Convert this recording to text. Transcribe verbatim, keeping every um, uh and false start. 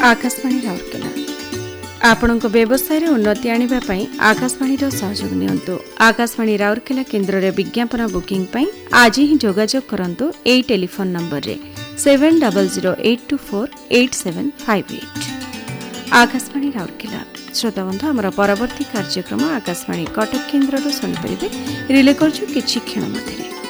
आकाशवाणी राउरकेला आपणक व्यवसाय उन्नति आने आकाशवाणी सहयोग नियंतु। आकाशवाणी राउरकेला केन्द्र रे विज्ञापन बुकिंग पई आज ही जोगाजोग करंतु एई टेलीफोन नंबर रे seven double zero eight to four eight seven five eight. Akashvani Rourkela श्रोता बंधु आमर परवर्ती कार्यक्रम आकाशवाणी कटक केन्द्र सुनिपारे रिले कर किछि क्षण मध्य।